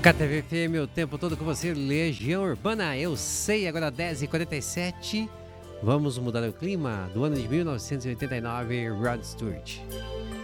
KTV-FM, o tempo todo com você, Legião Urbana. Eu sei, agora 10h47. Vamos mudar o clima do ano de 1989, Rod Stewart.